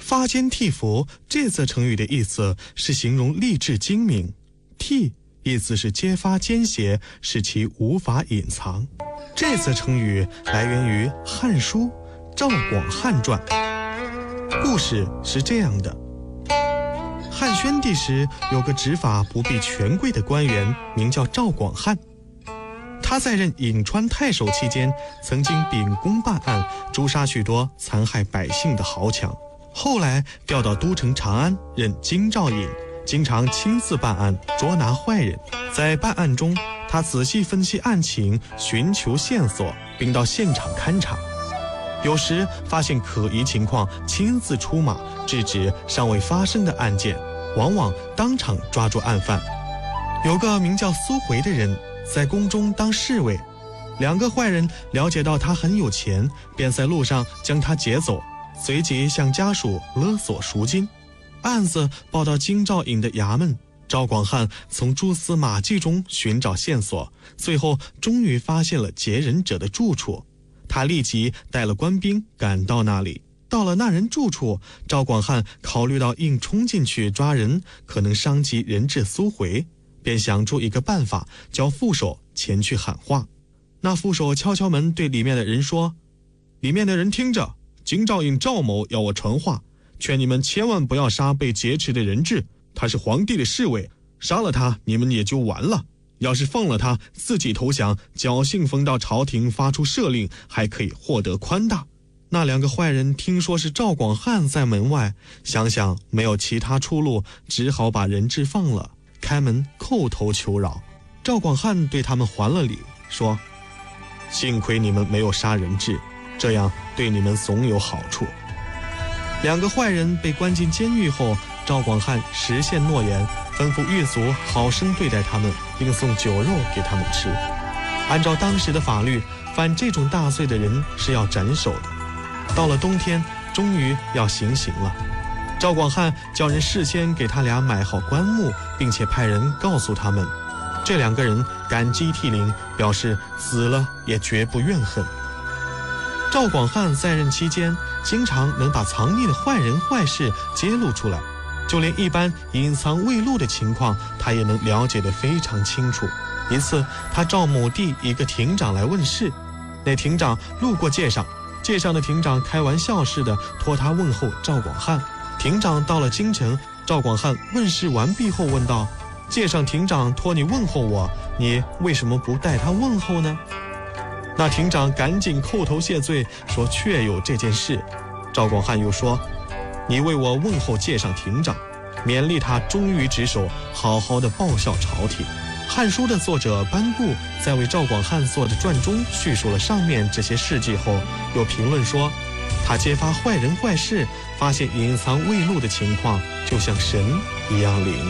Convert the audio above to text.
发奸替佛这则成语的意思是形容励志精明，替意思是揭发奸邪，使其无法隐藏。这则成语来源于《汉书·赵广汉传》。故事是这样的：汉宣帝时，有个执法不避权贵的官员，名叫赵广汉。他在任颍川太守期间，曾经秉公办案，诛杀许多残害百姓的豪强。后来调到都城长安，任京兆尹，经常亲自办案，捉拿坏人。在办案中，他仔细分析案情，寻求线索，并到现场勘查。有时发现可疑情况，亲自出马制止尚未发生的案件，往往当场抓住案犯。有个名叫苏回的人，在宫中当侍卫，两个坏人了解到他很有钱，便在路上将他劫走，随即向家属勒索赎金。案子报到京兆尹的衙门，赵广汉从蛛丝马迹中寻找线索，最后终于发现了劫人者的住处。他立即带了官兵赶到那里。到了那人住处，赵广汉考虑到硬冲进去抓人可能伤及人质苏回，便想出一个办法，叫副手前去喊话。那副手敲敲门，对里面的人说：“里面的人听着，京兆尹赵某要我传话，劝你们千万不要杀被劫持的人质，他是皇帝的侍卫，杀了他你们也就完了。要是放了他，自己投降，侥幸封到朝廷发出赦令，还可以获得宽大。”那两个坏人听说是赵广汉在门外，想想没有其他出路，只好把人质放了，开门叩头求饶。赵广汉对他们还了礼，说：“幸亏你们没有杀人质，这样对你们总有好处。”两个坏人被关进监狱后，赵广汉实现诺言，吩咐狱卒好生对待他们，并送酒肉给他们吃。按照当时的法律，犯这种大罪的人是要斩首的。到了冬天，终于要行刑了。赵广汉叫人事先给他俩买好棺木，并且派人告诉他们。这两个人感激涕零，表示死了也绝不怨恨。赵广汉在任期间，经常能把藏匿的坏人坏事揭露出来，就连一般隐藏未露的情况，他也能了解得非常清楚。一次，他召某地一个亭长来问事，那亭长路过界上，界上的亭长开玩笑似的托他问候赵广汉。亭长到了京城，赵广汉问事完毕后问道：“界上亭长托你问候我，你为什么不代他问候呢？”那亭长赶紧叩头谢罪，说确有这件事。赵广汉又说：“你为我问候界上亭长，勉励他忠于职守，好好的报效朝廷。”《汉书》的作者班固在为赵广汉做的传中叙述了上面这些事迹后，有评论说，他揭发坏人坏事，发现隐藏未露的情况，就像神一样灵。